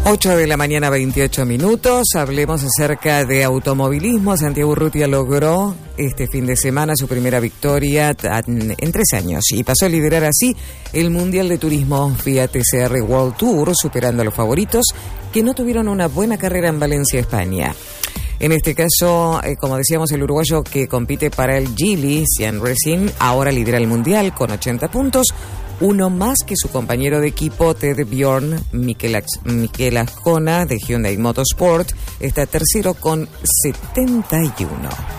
8 de la mañana, 28 minutos. Hablemos acerca de automovilismo. Santiago Urrutia logró este fin de semana su primera victoria en 3 años y pasó a liderar así el Mundial de Turismo Fiat TCR World Tour, superando a los favoritos que no tuvieron una buena carrera en Valencia, España. En este caso, como decíamos, el uruguayo que compite para el Geely Cian Racing ahora lidera el Mundial con 80 puntos, uno más que su compañero de equipo Ted Bjorn. Mikel Ascona de Hyundai Motorsport está tercero con 71.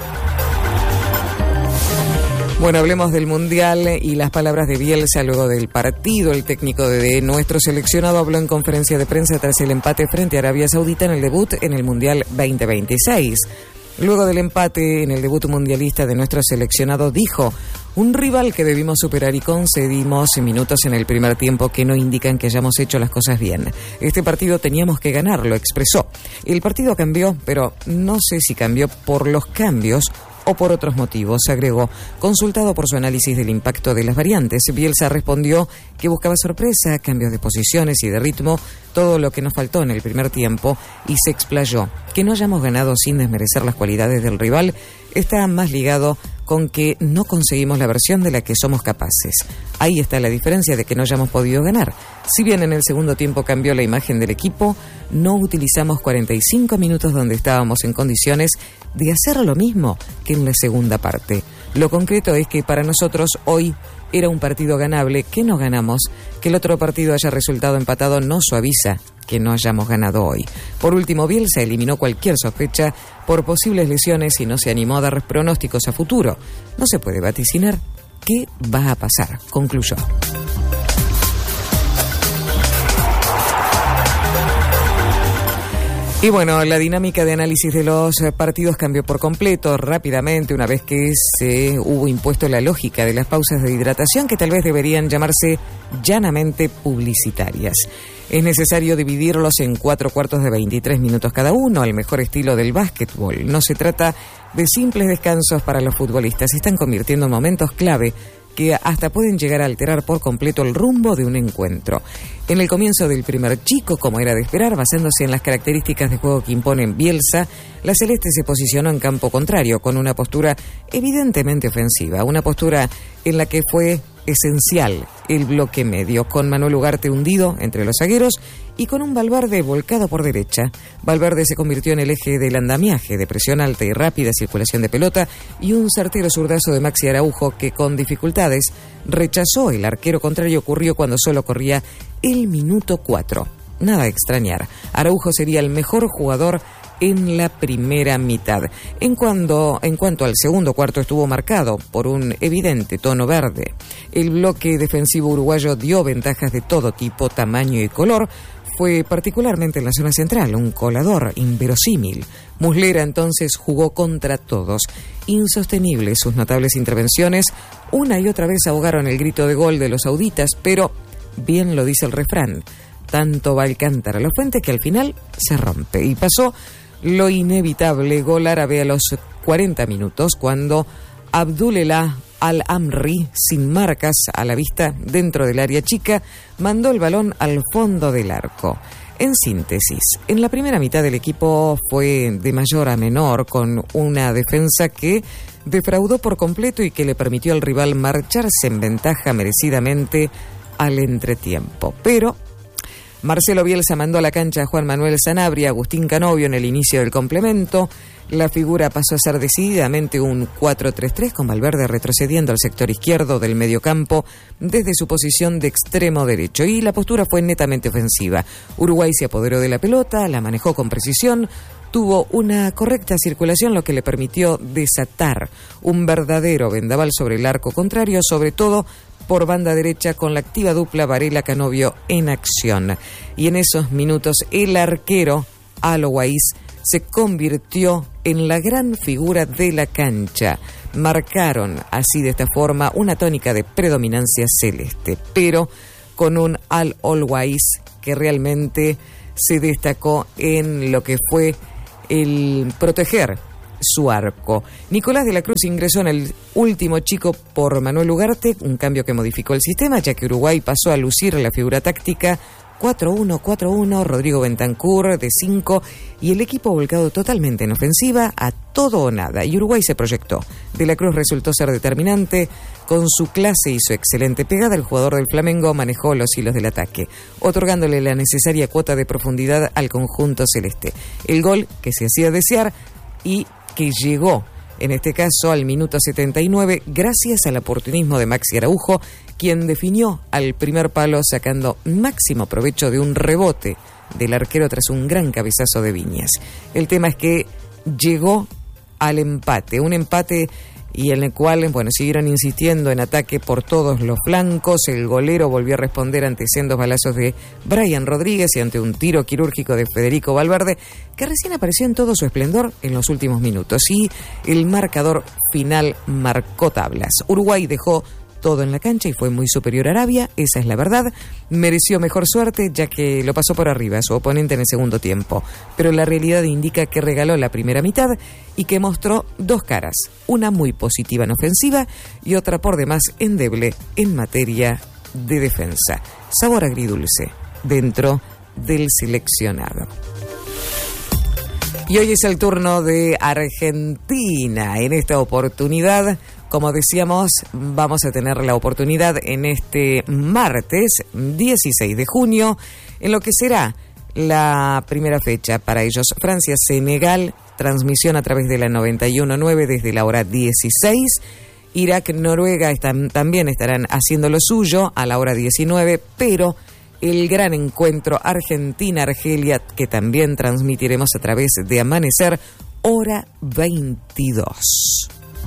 Bueno, hablemos del Mundial y las palabras de Bielsa luego del partido. El técnico de nuestro seleccionado habló en conferencia de prensa tras el empate frente a Arabia Saudita en el debut en el Mundial 2026. Luego del empate en el debut mundialista de nuestro seleccionado dijo: un rival que debimos superar y concedimos minutos en el primer tiempo que no indican que hayamos hecho las cosas bien. Este partido teníamos que ganarlo, expresó. El partido cambió, pero no sé si cambió por los cambios o por otros motivos, agregó. Consultado por su análisis del impacto de las variantes, Bielsa respondió que buscaba sorpresa, cambios de posiciones y de ritmo, todo lo que nos faltó en el primer tiempo, y se explayó. Que no hayamos ganado sin desmerecer las cualidades del rival está más ligado con que no conseguimos la versión de la que somos capaces. Ahí está la diferencia de que no hayamos podido ganar. Si bien en el segundo tiempo cambió la imagen del equipo, no utilizamos 45 minutos donde estábamos en condiciones de hacer lo mismo que en la segunda parte. Lo concreto es que para nosotros hoy era un partido ganable, que no ganamos. Que el otro partido haya resultado empatado no suaviza que no hayamos ganado hoy. Por último, Bielsa eliminó cualquier sospecha por posibles lesiones y no se animó a dar pronósticos a futuro. No se puede vaticinar qué va a pasar, concluyó. Y bueno, la dinámica de análisis de los partidos cambió por completo rápidamente una vez que se hubo impuesto la lógica de las pausas de hidratación, que tal vez deberían llamarse llanamente publicitarias. Es necesario dividirlos en 4 cuartos de 23 minutos cada uno, al mejor estilo del básquetbol. No se trata de simples descansos para los futbolistas, se están convirtiendo en momentos clave que hasta pueden llegar a alterar por completo el rumbo de un encuentro. En el comienzo del primer chico, como era de esperar, basándose en las características de juego que imponen Bielsa, la Celeste se posicionó en campo contrario, con una postura evidentemente ofensiva, una postura en la que fue esencial el bloque medio, con Manuel Ugarte hundido entre los zagueros y con un Valverde volcado por derecha. Valverde se convirtió en el eje del andamiaje, de presión alta y rápida circulación de pelota, y un certero zurdazo de Maxi Araujo que con dificultades rechazó el arquero contrario ocurrió cuando solo corría el minuto 4. Nada a extrañar, Araujo sería el mejor jugador en la primera mitad. En cuanto al segundo cuarto, estuvo marcado por un evidente tono verde. El bloque defensivo uruguayo dio ventajas de todo tipo, tamaño y color. Fue particularmente en la zona central, un colador inverosímil. Muslera entonces jugó contra todos. Insostenibles sus notables intervenciones. Una y otra vez ahogaron el grito de gol de los sauditas, pero bien lo dice el refrán: tanto va el cántaro a la fuente que al final se rompe. Y pasó lo inevitable, gol árabe a los 40 minutos, cuando Abdulelah Al-Amri, sin marcas a la vista dentro del área chica, mandó el balón al fondo del arco. En síntesis, en la primera mitad del equipo fue de mayor a menor, con una defensa que defraudó por completo y que le permitió al rival marcharse en ventaja merecidamente al entretiempo. Pero Marcelo Bielsa mandó a la cancha a Juan Manuel Sanabria, Agustín Canovio en el inicio del complemento. La figura pasó a ser decididamente un 4-3-3, con Valverde retrocediendo al sector izquierdo del mediocampo desde su posición de extremo derecho, y la postura fue netamente ofensiva. Uruguay se apoderó de la pelota, la manejó con precisión, tuvo una correcta circulación, lo que le permitió desatar un verdadero vendaval sobre el arco contrario, sobre todo por banda derecha, con la activa dupla Varela-Canovio en acción. Y en esos minutos el arquero Alois se convirtió en la gran figura de la cancha. Marcaron así, de esta forma, una tónica de predominancia celeste, pero con un Al-Owais que realmente se destacó en lo que fue el proteger su arco. Nicolás de la Cruz ingresó en el último chico por Manuel Ugarte, un cambio que modificó el sistema, ya que Uruguay pasó a lucir la figura táctica 4-1, Rodrigo Bentancur de 5 y el equipo volcado totalmente en ofensiva a todo o nada. Y Uruguay se proyectó. De la Cruz resultó ser determinante. Con su clase y su excelente pegada, el jugador del Flamengo manejó los hilos del ataque, otorgándole la necesaria cuota de profundidad al conjunto celeste. El gol que se hacía desear y que llegó, en este caso, al minuto 79, gracias al oportunismo de Maxi Araujo, quien definió al primer palo sacando máximo provecho de un rebote del arquero tras un gran cabezazo de Viñas. El tema es que llegó al empate, un empate y en el cual, siguieron insistiendo en ataque por todos los flancos. El golero volvió a responder ante sendos balazos de Brian Rodríguez y ante un tiro quirúrgico de Federico Valverde, que recién apareció en todo su esplendor en los últimos minutos. Y el marcador final marcó tablas. Uruguay dejó todo en la cancha y fue muy superior a Arabia, esa es la verdad. Mereció mejor suerte ya que lo pasó por arriba a su oponente en el segundo tiempo, pero la realidad indica que regaló la primera mitad y que mostró dos caras, una muy positiva en ofensiva y otra por demás endeble en materia de defensa. Sabor agridulce dentro del seleccionado. Y hoy es el turno de Argentina. En esta oportunidad, como decíamos, vamos a tener la oportunidad en este martes 16 de junio, en lo que será la primera fecha para ellos. Francia-Senegal, transmisión a través de la 91.9 desde la hora 16. Irak-Noruega también estarán haciendo lo suyo a la hora 19, pero el gran encuentro Argentina-Argelia, que también transmitiremos a través de Amanecer, hora 22.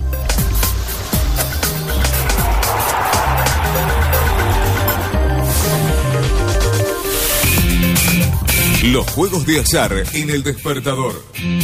Los juegos de azar en el despertador.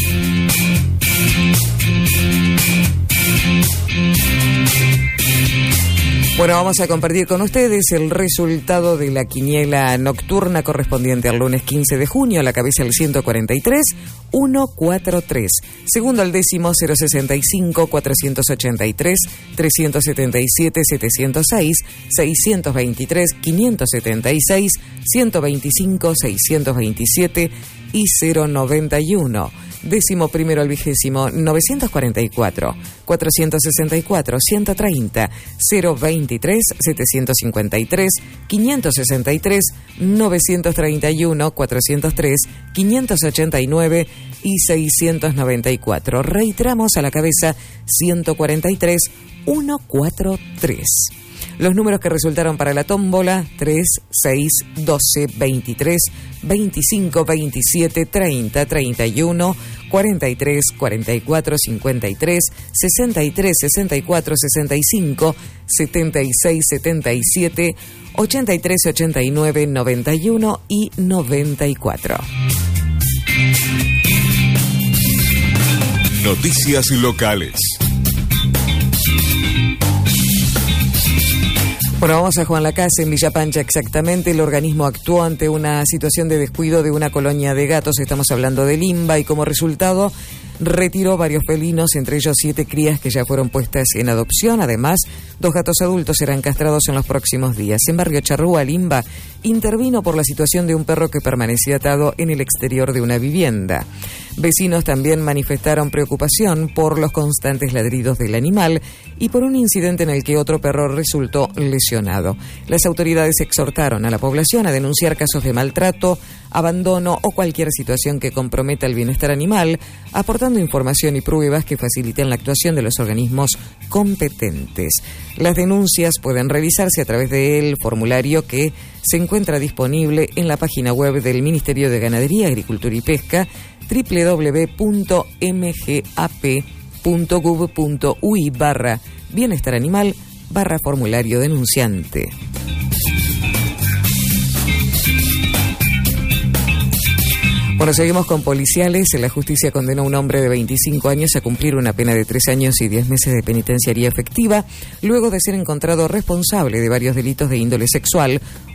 Bueno, vamos a compartir con ustedes el resultado de la quiniela nocturna correspondiente al lunes 15 de junio, a la cabeza el 143, 143. Segundo al décimo 065, 483, 377, 706, 623, 576, 125, 627 y 091. Décimo primero al vigésimo 944, 464, 130, 023, 753, 563, 931, 403, 589 y 694. Reiteramos a la cabeza 143, 143. Los números que resultaron para la tómbola: 3, 6, 12, 23, 25, 27, 30, 31, 43, 44, 53, 63, 64, 65, 76, 77, 83, 89, 91 y 94. Noticias locales. Bueno, vamos a Juan Lacase, en Villa Pancha exactamente. El organismo actuó ante una situación de descuido de una colonia de gatos, estamos hablando de Limba, y como resultado retiró varios felinos, entre ellos 7 crías que ya fueron puestas en adopción. Además, 2 gatos adultos serán castrados en los próximos días. En Barrio Charrúa, Limba intervino por la situación de un perro que permanecía atado en el exterior de una vivienda. Vecinos también manifestaron preocupación por los constantes ladridos del animal y por un incidente en el que otro perro resultó lesionado. Las autoridades exhortaron a la población a denunciar casos de maltrato, abandono o cualquier situación que comprometa el bienestar animal, aportando información y pruebas que faciliten la actuación de los organismos competentes. Las denuncias pueden realizarse a través del formulario que se encuentra disponible en la página web del Ministerio de Ganadería, Agricultura y Pesca, www.mgap.gov.ui/bienestar animal/formulario denunciante. Bueno, seguimos con policiales. La justicia condenó a un hombre de 25 años a cumplir una pena de 3 años y 10 meses de penitenciaría efectiva, luego de ser encontrado responsable de varios delitos de índole sexual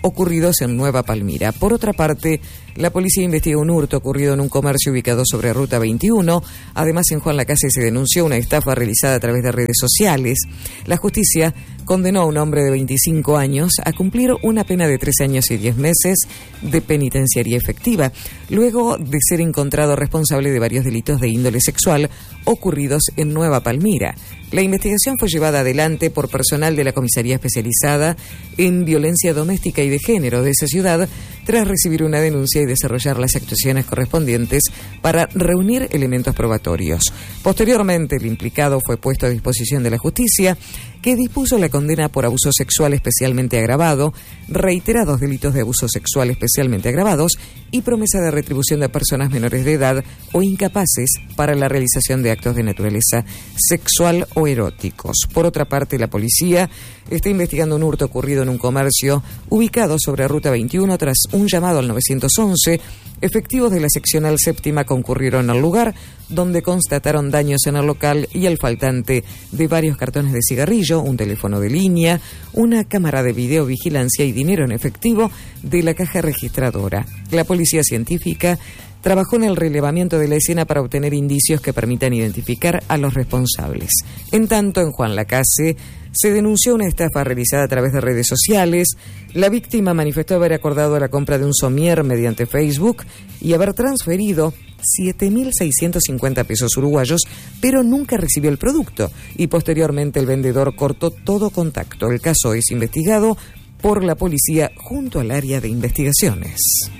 ocurridos en Nueva Palmira. Por otra parte, la policía investiga un hurto ocurrido en un comercio ubicado sobre Ruta 21. Además, en Juan Lacase se denunció una estafa realizada a través de redes sociales. La justicia condenó a un hombre de 25 años a cumplir una pena de 3 años y 10 meses de penitenciaría efectiva, luego de ser encontrado responsable de varios delitos de índole sexual ocurridos en Nueva Palmira. La investigación fue llevada adelante por personal de la Comisaría Especializada en Violencia Doméstica y de Género de esa ciudad, tras recibir una denuncia y desarrollar las actuaciones correspondientes para reunir elementos probatorios. Posteriormente, el implicado fue puesto a disposición de la justicia, que dispuso la condena por abuso sexual especialmente agravado, reiterados delitos de abuso sexual especialmente agravados y promesa de retribución de personas menores de edad o incapaces para la realización de actos de naturaleza sexual o eróticos. Por otra parte, la policía está investigando un hurto ocurrido en un comercio ubicado sobre Ruta 21 tras un llamado al 911. Efectivos de la seccional séptima concurrieron al lugar, donde constataron daños en el local y el faltante de varios cartones de cigarrillo, un teléfono de línea, una cámara de videovigilancia y dinero en efectivo de la caja registradora. La policía científica trabajó en el relevamiento de la escena para obtener indicios que permitan identificar a los responsables. En tanto, en Juan Lacase se denunció una estafa realizada a través de redes sociales. La víctima manifestó haber acordado la compra de un somier mediante Facebook y haber transferido 7.650 pesos uruguayos, pero nunca recibió el producto y posteriormente el vendedor cortó todo contacto. El caso es investigado por la policía junto al área de investigaciones.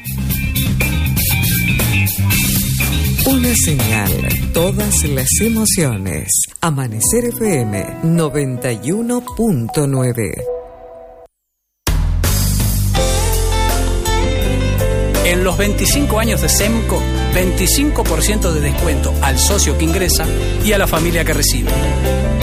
Una señal, todas las emociones. Amanecer FM 91.9. En los 25 años de SEMCO, 25% de descuento al socio que ingresa y a la familia que recibe.